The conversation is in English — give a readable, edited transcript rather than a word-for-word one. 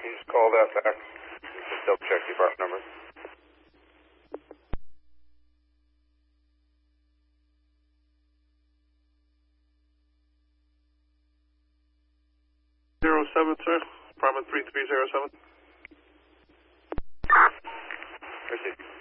you just call that back? Just double check the part number. Sir. Apartment 3307. Proceed.